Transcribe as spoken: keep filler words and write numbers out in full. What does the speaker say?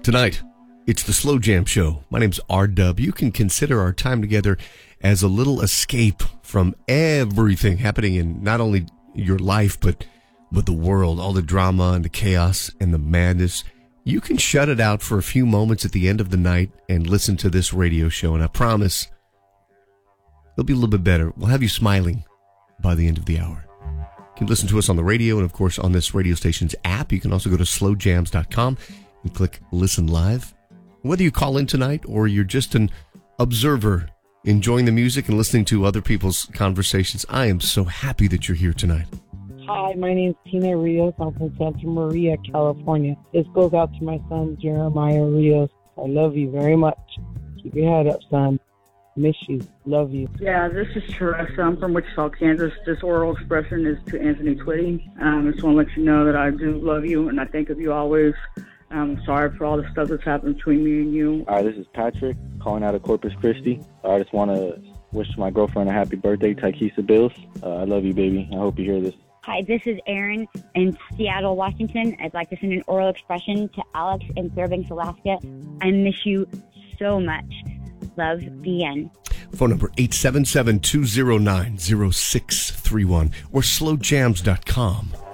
Tonight, it's the Slow Jam Show. My name's R-Dub. You can consider our time together as a little escape from everything happening in not only your life, but, but the world, all the drama and the chaos and the madness. You can shut it out for a few moments at the end of the night and listen to this radio show, and I promise it'll be a little bit better. We'll have you smiling by the end of the hour. You can listen to us on the radio and, of course, on this radio station's app. You can also go to slow jams dot com and click Listen Live. Whether you call in tonight or you're just an observer enjoying the music and listening to other people's conversations, I am so happy that you're here tonight. Hi, my name's Tina Rios. I'm from Santa Maria, California. This goes out to my son, Jeremiah Rios. I love you very much. Keep your head up, son. Miss you. Love you. Yeah, this is Teresa. I'm from Wichita, Kansas. This oral expression is to Anthony Twitty. Um, I just want to let you know that I do love you and I think of you always. I'm sorry for all the stuff that's happened between me and you. Hi, this is Patrick calling out of Corpus Christi. I just want to wish my girlfriend a happy birthday, Taikisa Bills. Uh, I love you, baby. I hope you hear this. Hi, this is Aaron in Seattle, Washington. I'd like to send an oral expression to Alex in Fairbanks, Alaska. I miss you so much. Love, the end. Phone number eight seven seven, two zero nine, zero six three one or slow jams dot com.